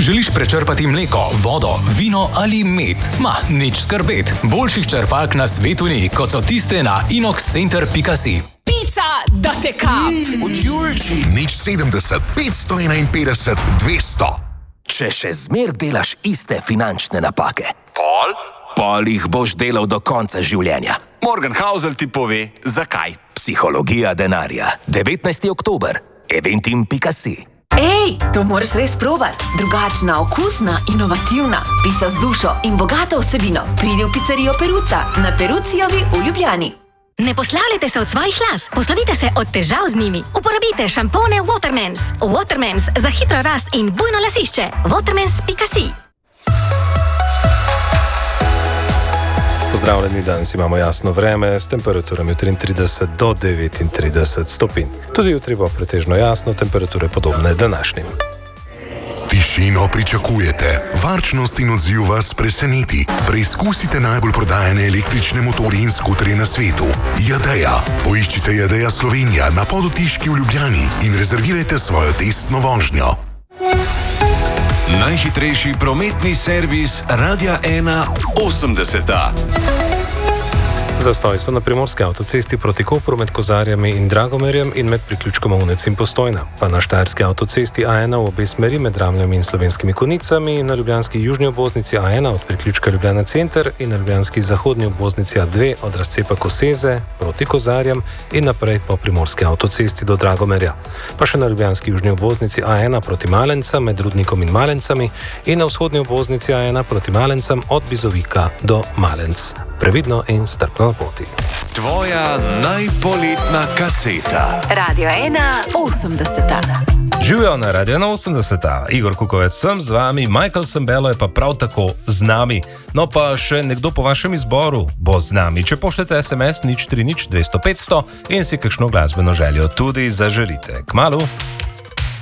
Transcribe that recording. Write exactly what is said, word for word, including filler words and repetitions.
Želiš prečrpati mleko, vodo, vino ali med? Ma, nič skrbet. Boljših črpalk na svetu ni, kot so tiste na inoxcenter pika si. Pica, da te kap! Mm. Od Julči. Nič sedemdeset, petsto enainpetdeset, dvesto. Če še zmer delaš iste finančne napake. Pol? Pol jih boš delal do konca življenja. Morgan Housel ti pove, zakaj. Psihologija denarja. devetnajsti oktober. eventim pika si. Ej, to moraš res probati. Drugačna, okusna, inovativna. Pica z dušo in bogato vsebino. Pridi v pizzerijo Peruca na Perucijovi v Ljubljani. Ne poslavljajte se od svojih las, poslovite se od težav z njimi. Uporabite šampone Watermans. Watermans za hitro rast in bujno lasišče. watermans pika si. Pozdravljeni, danes imamo jasno vreme s temperaturami triintrideset do devetintrideset stopinj. Tudi jutri bo pretežno jasno, temperature podobne današnjim. Tišino pričakujete, varčnost in odziv vas preseneti. Preizkusite najbolj prodajane električne motorje in skuterje na svetu. Jadeja. Poiščite Jadeja Slovenija na Podotiški v Ljubljani in rezervirajte svojo testno vožnjo. Najhitrejši prometni servis Radia ena osemdeseta. Zastoj so na primorski avtocesti proti Kopru med Kozarjami in Dragomerjem in med priključkoma Unec in Postojna, pa na štajerski avtocesti A ena v obe smeri med Ramljami in Slovenskimi Konicami, na ljubljanski južni obvoznici A ena od priključka Ljubljana center in na ljubljanski zahodni obvoznici A dve od razcepa Koseze proti Kozarjem in naprej po primorski avtocesti do Dragomerja, pa še na ljubljanski južni obvoznici A ena proti Malencam med Rudnikom in Malencami in na vzhodni obvoznici A ena proti Malencam od Bizovika do Malenc. Previdno in strpno na poti. Tvoja najpoletna kaseta. Radio ena osemdeseta. Živijo na Radio ena osemdeseta. Igor Kukovec sem z vami, Michael Sembello je pa prav tako z nami. No pa še nekdo po vašem izboru bo z nami. Če pošljete es em es nič tri nič dvesto petsto in si kakšno glasbeno željo tudi zaželite. Kmalu!